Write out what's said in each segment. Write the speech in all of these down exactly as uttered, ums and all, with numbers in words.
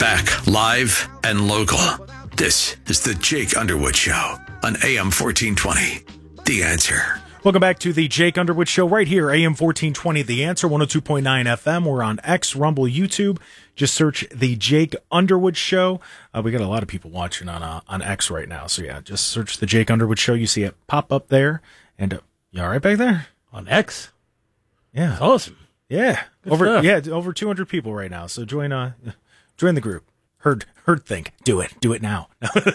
Back live and local. This is the Jake Underwood Show on A M fourteen twenty. The Answer. Welcome back to the Jake Underwood Show right here, A M fourteen twenty, The Answer, one oh two point nine F M. We're on X, Rumble, YouTube. Just search the Jake Underwood Show. Uh, we got a lot of people watching on uh, on X right now. So, yeah, just search the Jake Underwood Show. You see it pop up there. And uh, you all right back there? On X? Yeah. That's awesome. Yeah. Good over stuff. Yeah, over two hundred people right now. So join uh join the group. Heard heard think. Do it. Do it now.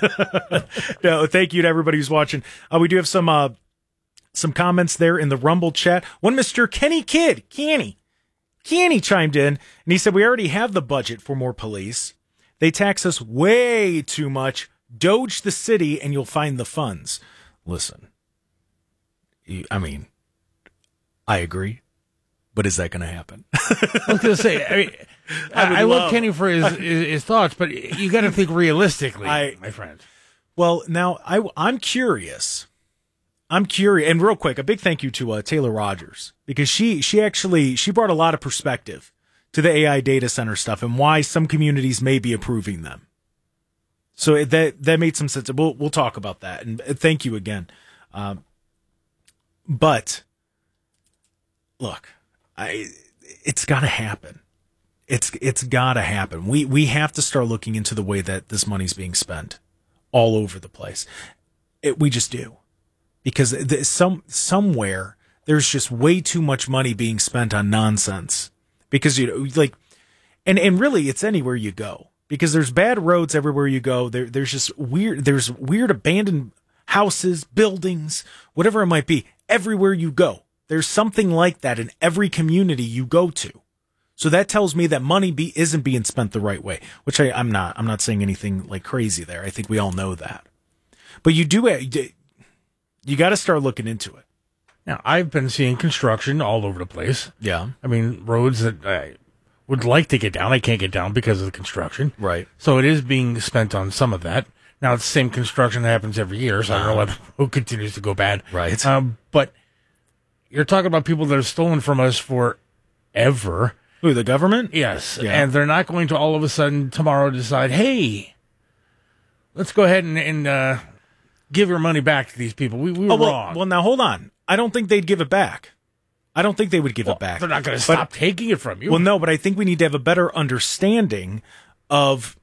No, thank you to everybody who's watching. Uh, we do have some uh some comments there in the Rumble chat. One Mister Kenny Kidd, Kenny. Kenny chimed in and he said, we already have the budget for more police. They tax us way too much. Doge the city and you'll find the funds. Listen, I mean, I agree, but is that going to happen? I was going to say, I mean, I, I, I love, love Kenny for his, his, his thoughts, but you got to think realistically, I, my friend. Well, now I, I'm curious. I'm curious, and real quick, a big thank you to uh, Taylor Rogers, because she she actually she brought a lot of perspective to the A I data center stuff and why some communities may be approving them. So it, that that made some sense. We'll we'll talk about that, and thank you again. Um, but look, I it's got to happen. It's it's got to happen. We we have to start looking into the way that this money's being spent all over the place. It, we just do. Because the, some somewhere there's just way too much money being spent on nonsense. Because you know, like, and and really, it's anywhere you go. Because there's bad roads everywhere you go. There there's just weird. There's weird abandoned houses, buildings, whatever it might be. Everywhere you go, there's something like that in every community you go to. So that tells me that money be isn't being spent the right way. Which I, I'm not. I'm not saying anything like crazy there. I think we all know that. But you do. You got to start looking into it. Now, I've been seeing construction all over the place. Yeah. I mean, roads that I would like to get down, I can't get down because of the construction. Right. So it is being spent on some of that. Now, it's the same construction that happens every year, so I don't know why the road continues to go bad. Right. Um, but you're talking about people that have stolen from us forever. Who, the government? Yes. Yeah. And they're not going to all of a sudden tomorrow decide, hey, let's go ahead and... and uh, give your money back to these people. We, we were oh, well, wrong. Well, now hold on. I don't think they'd give it back. I don't think they would give well, it back. They're not going to stop taking it from you. Well, no, but I think we need to have a better understanding of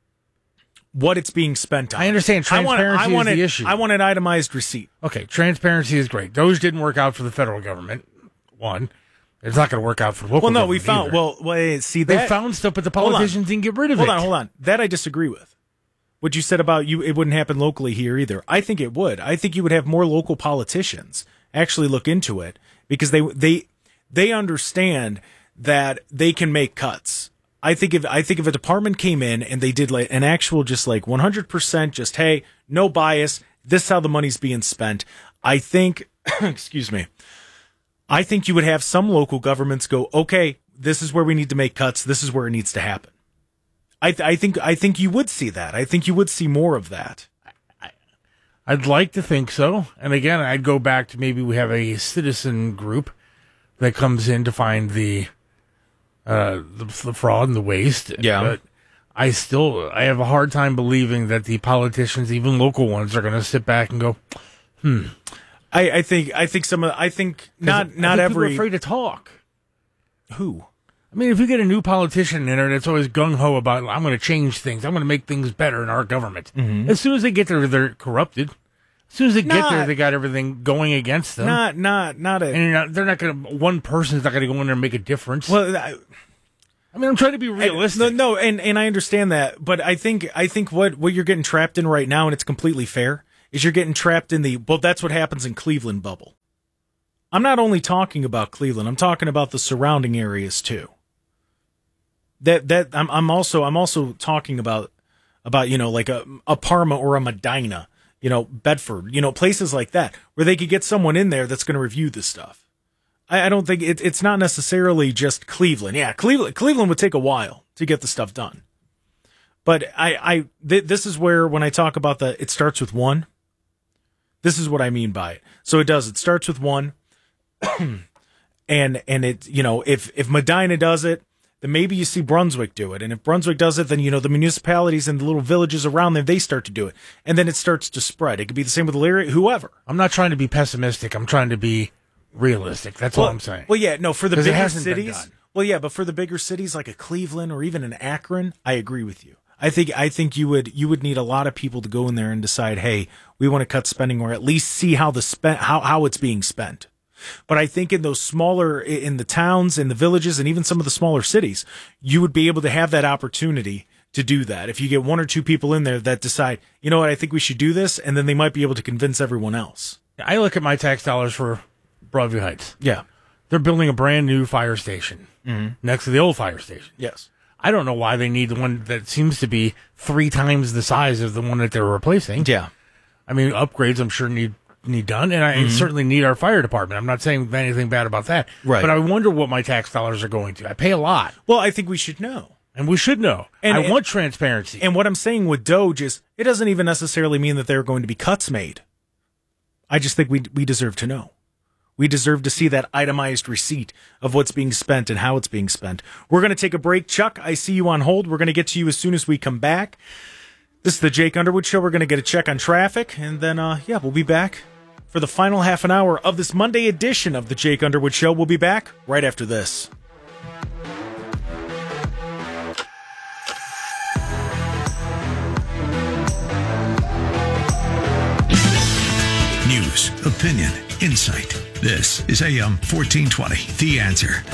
what it's being spent on. I understand transparency I want, I want is it, the issue. I want an itemized receipt. Okay, transparency is great. Doge didn't work out for the federal government. One, it's not going to work out for local. Well, no, we either. found. Well, well, see, they that, found stuff, but the politicians didn't get rid of hold it. Hold on, hold on. That I disagree with. What you said about you, it wouldn't happen locally here either. I think it would. I think you would have more local politicians actually look into it because they they they understand that they can make cuts. I think if I think if a department came in and they did like an actual just like one hundred percent just hey, no bias, this is how the money's being spent. I think excuse me. I think you would have some local governments go, "Okay, this is where we need to make cuts. This is where it needs to happen." I, th- I think I think you would see that. I think you would see more of that. I, I'd like to think so. And again, I'd go back to maybe we have a citizen group that comes in to find the uh, the, the fraud and the waste. Yeah. But I still I have a hard time believing that the politicians, even local ones, are going to sit back and go, hmm. I, I think I think some of I think not I not think every people are afraid to talk. Who? I mean, if you get a new politician in there that's always gung-ho about, I'm going to change things, I'm going to make things better in our government. Mm-hmm. As soon as they get there, they're corrupted. As soon as they not, get there, they got everything going against them. Not, not, not a... And you're not, they're not going to, one person's not going to go in there and make a difference. Well, I, I mean, I'm trying to be realistic. I, no, no, and, and I understand that, but I think I think what, what you're getting trapped in right now, and it's completely fair, is you're getting trapped in the, well, that's what happens in Cleveland bubble. I'm not only talking about Cleveland, I'm talking about the surrounding areas too. That that I'm I'm also I'm also talking about about you know like a a Parma or a Medina, you know Bedford, you know places like that where they could get someone in there that's going to review this stuff. I, I don't think it, it's not necessarily just Cleveland. Yeah, Cleveland Cleveland would take a while to get the stuff done, but I I th- this is where when I talk about the it starts with one. This is what I mean by it. So it does. It starts with one, and and it you know if if Medina does it. then maybe you see Brunswick do it. And if Brunswick does it, then, you know, the municipalities and the little villages around there, they start to do it. And then it starts to spread. It could be the same with Elyria, whoever. I'm not trying to be pessimistic. I'm trying to be realistic. That's well, all I'm saying. Well, yeah, no, for the 'Cause it bigger hasn't been cities. done. Well, yeah, but for the bigger cities like a Cleveland or even an Akron, I agree with you. I think I think you would you would need a lot of people to go in there and decide, hey, we want to cut spending, or at least see how the spent how how it's being spent. But I think in those smaller, in the towns, in the villages, and even some of the smaller cities, you would be able to have that opportunity to do that. If you get one or two people in there that decide, you know what, I think we should do this, and then they might be able to convince everyone else. I look at my tax dollars for Broadview Heights. Yeah. They're building a brand new fire station Mm-hmm. next to the old fire station. Yes. I don't know why they need the one that seems to be three times the size of the one that they're replacing. Yeah. I mean, upgrades I'm sure need need done, and I Mm-hmm. certainly need our fire department. I'm not saying anything bad about that. Right. But I wonder what my tax dollars are going to. I pay a lot, Well, I think we should know. and we should know. And- I and- want transparency. And what I'm saying with Doge is it doesn't even necessarily mean that there are going to be cuts made. I just think we we deserve to know. We deserve to see that itemized receipt of what's being spent and how it's being spent. We're going to take a break. Chuck, I see you on hold. We're going to get to you as soon as we come back. This is the Jake Underwood Show. We're going to get a check on traffic. And then, uh, yeah, we'll be back for the final half an hour of this Monday edition of the Jake Underwood Show. We'll be back right after this. News, opinion, insight. This is A M fourteen twenty, The Answer.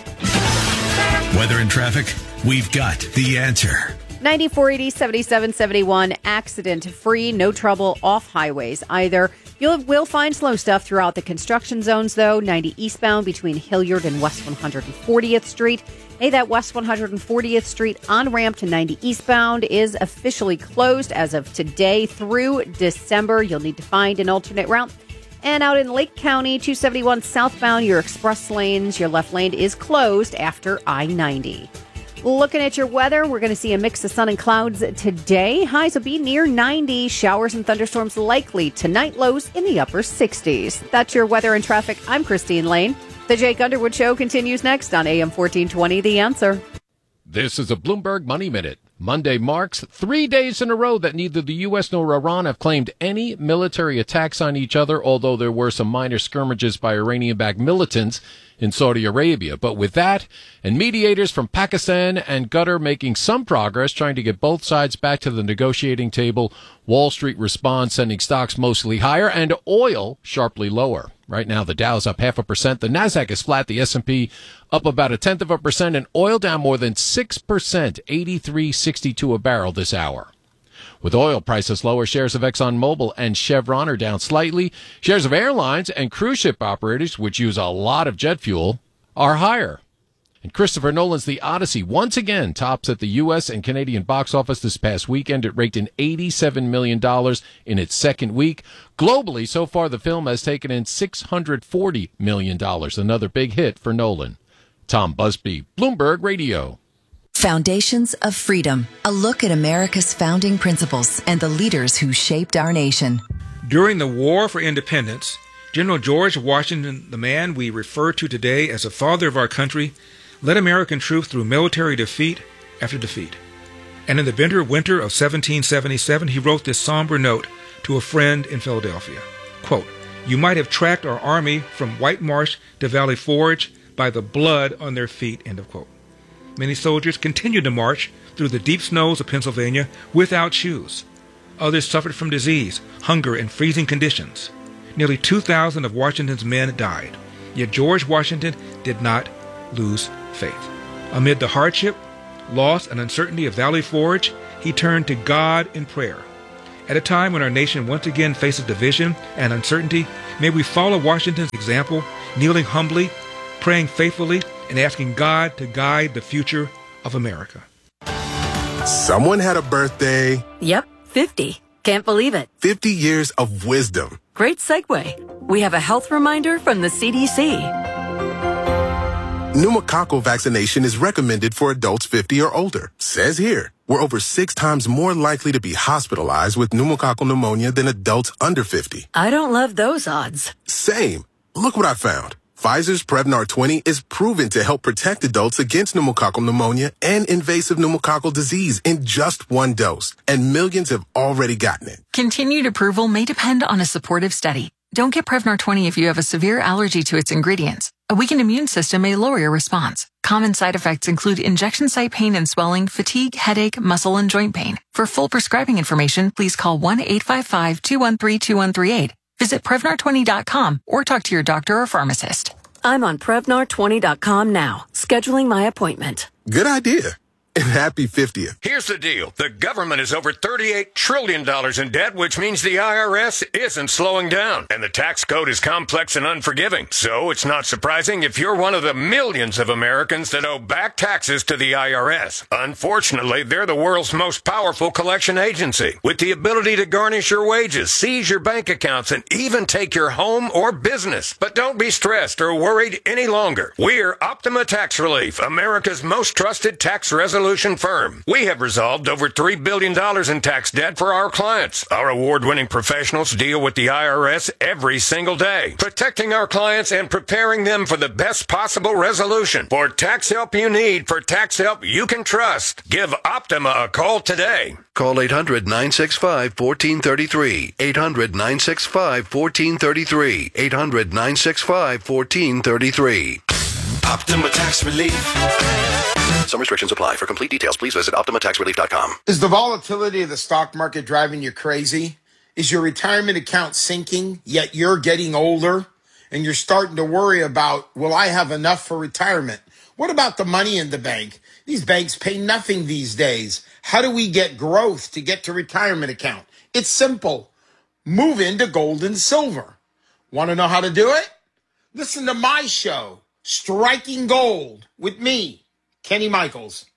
Weather and traffic, we've got the answer. ninety-four eighty, seventy-seven seventy-one, accident-free, no trouble off highways either. You will find slow stuff throughout the construction zones, though. ninety eastbound between Hilliard and West one hundred fortieth Street. Hey, that West one hundred fortieth Street on-ramp to ninety eastbound is officially closed as of today through December. You'll need to find an alternate route. And out in Lake County, two seventy-one southbound, your express lanes, your left lane is closed after I ninety. Looking at your weather, we're going to see a mix of sun and clouds today. Highs will be near ninety. Showers and thunderstorms likely tonight. Lows in the upper sixties. That's your weather and traffic. I'm Christine Lane. The Jake Underwood Show continues next on A M fourteen twenty, The Answer. This is a Bloomberg Money Minute. Monday marks three days in a row that neither the U S nor Iran have claimed any military attacks on each other, although there were some minor skirmishes by Iranian-backed militants in Saudi Arabia. But with that, and mediators from Pakistan and Qatar making some progress trying to get both sides back to the negotiating table, Wall Street responds, sending stocks mostly higher and oil sharply lower. Right now, the Dow's up half a percent. The Nasdaq is flat. The S and P up about a tenth of a percent, and oil down more than six percent, eighty-three sixty-two a barrel this hour. With oil prices lower, shares of ExxonMobil and Chevron are down slightly. Shares of airlines and cruise ship operators, which use a lot of jet fuel, are higher. And Christopher Nolan's The Odyssey once again tops at the U S and Canadian box office this past weekend. It raked in eighty-seven million dollars in its second week. Globally, so far, the film has taken in six hundred forty million dollars, another big hit for Nolan. Tom Busby, Bloomberg Radio. Foundations of Freedom, a look at America's founding principles and the leaders who shaped our nation. During the War for Independence, General George Washington, the man we refer to today as the father of our country, led American troops through military defeat after defeat. And in the bitter winter of seventeen seventy-seven, he wrote this somber note to a friend in Philadelphia. Quote, "You might have tracked our army from White Marsh to Valley Forge by the blood on their feet," end of quote. Many soldiers continued to march through the deep snows of Pennsylvania without shoes. Others suffered from disease, hunger, and freezing conditions. Nearly two thousand of Washington's men died. Yet George Washington did not lose faith. Amid the hardship, loss, and uncertainty of Valley Forge, he turned to God in prayer. At a time when our nation once again faces division and uncertainty, may we follow Washington's example, kneeling humbly, praying faithfully, and asking God to guide the future of America. Someone had a birthday. Yep, fifty. Can't believe it. fifty years of wisdom. Great segue. We have a health reminder from the C D C. Pneumococcal vaccination is recommended for adults fifty or older. Says here, we're over six times more likely to be hospitalized with pneumococcal pneumonia than adults under fifty. I don't love those odds. Same. Look what I found. Pfizer's Prevnar twenty is proven to help protect adults against pneumococcal pneumonia and invasive pneumococcal disease in just one dose, and millions have already gotten it. Continued approval may depend on a supportive study. Don't get Prevnar twenty if you have a severe allergy to its ingredients. A weakened immune system may lower your response. Common side effects include injection site pain and swelling, fatigue, headache, muscle, and joint pain. For full prescribing information, please call one eight five five, two one three, two one three eight. Visit Prevnar twenty dot com or talk to your doctor or pharmacist. I'm on Prevnar twenty dot com now, scheduling my appointment. Good idea. And happy fiftieth. Here's the deal. The government is over thirty-eight trillion dollars in debt, which means the I R S isn't slowing down. And the tax code is complex and unforgiving. So it's not surprising if you're one of the millions of Americans that owe back taxes to the I R S. Unfortunately, they're the world's most powerful collection agency, with the ability to garnish your wages, seize your bank accounts, and even take your home or business. But don't be stressed or worried any longer. We're Optima Tax Relief, America's most trusted tax resolution firm. We have resolved over three billion dollars in tax debt for our clients. Our award-winning professionals deal with the I R S every single day, protecting our clients and preparing them for the best possible resolution. For tax help you need, for tax help you can trust, give Optima a call today. Call eight hundred, nine six five, one four three three. eight hundred, nine six five, one four three three. eight hundred, nine six five, one four three three. Optima Tax Relief. Some restrictions apply. For complete details, please visit Optima Tax Relief dot com. Is the volatility of the stock market driving you crazy? Is your retirement account sinking, yet you're getting older and you're starting to worry about, will I have enough for retirement? What about the money in the bank? These banks pay nothing these days. How do we get growth to get to retirement account? It's simple. Move into gold and silver. Want to know how to do it? Listen to my show, Striking Gold, with me, Kenny Michaels.